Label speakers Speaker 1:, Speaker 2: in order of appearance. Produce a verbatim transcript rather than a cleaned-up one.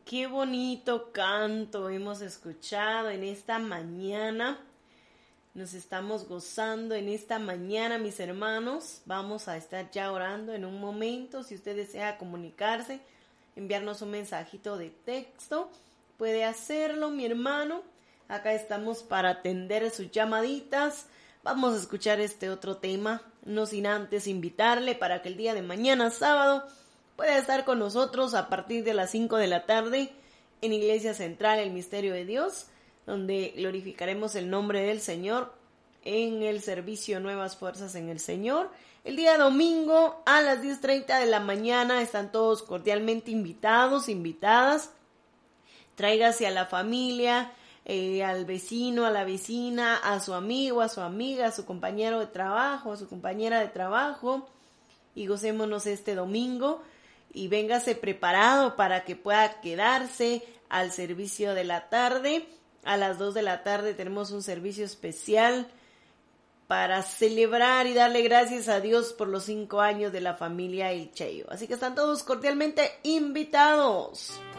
Speaker 1: Qué bonito canto hemos escuchado en esta mañana. Nos estamos gozando en esta mañana, mis hermanos. Vamos a estar ya orando en un momento. Si usted desea comunicarse, enviarnos un mensajito de texto, puede hacerlo, mi hermano. Acá estamos para atender sus llamaditas. Vamos a escuchar este otro tema, no sin antes invitarle para que el día de mañana, sábado, pueda estar con nosotros a partir de las cinco de la tarde en Iglesia Central, el Misterio de Dios, donde glorificaremos el nombre del Señor en el servicio Nuevas Fuerzas en el Señor. El día domingo a las diez treinta de la mañana están todos cordialmente invitados, invitadas. Tráigase a la familia, eh, al vecino, a la vecina, a su amigo, a su amiga, a su compañero de trabajo, a su compañera de trabajo, y gocémonos este domingo. Y véngase preparado para que pueda quedarse al servicio de la tarde. A las dos de la tarde tenemos un servicio especial para celebrar y darle gracias a Dios por los cinco años de la familia El Cheyo. Así que están todos cordialmente invitados.